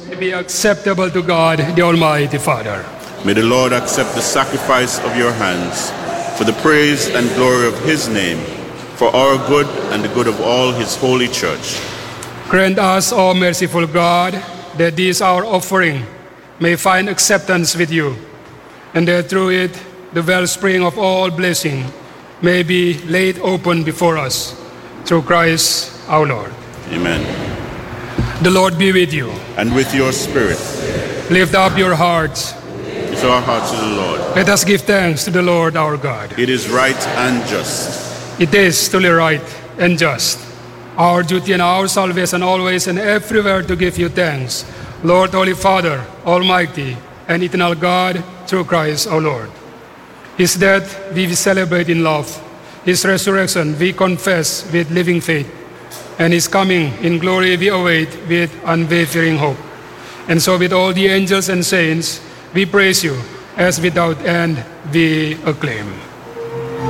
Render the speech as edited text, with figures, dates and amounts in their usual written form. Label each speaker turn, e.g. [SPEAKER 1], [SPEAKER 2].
[SPEAKER 1] be acceptable to God, the Almighty Father.
[SPEAKER 2] May the Lord accept the sacrifice of your hands for the praise and glory of his name, for our good and the good of all his holy church.
[SPEAKER 1] Grant us, O merciful God, that this our offering may find acceptance with you, and that through it the wellspring of all blessing may be laid open before us, through Christ our Lord.
[SPEAKER 2] Amen.
[SPEAKER 1] The Lord be with you.
[SPEAKER 2] And with your spirit.
[SPEAKER 1] Lift up your hearts.
[SPEAKER 2] Lift our hearts to the Lord.
[SPEAKER 1] Let us give thanks to the Lord our God.
[SPEAKER 2] It is right and just.
[SPEAKER 1] It is truly right and just, our duty and our salvation always and everywhere to give you thanks, Lord, Holy Father, Almighty and eternal God, through Christ our Lord. His death we celebrate in love. His resurrection we confess with living faith. And his coming in glory we await with unwavering hope. And so with all the angels and saints, we praise you, as without end we acclaim.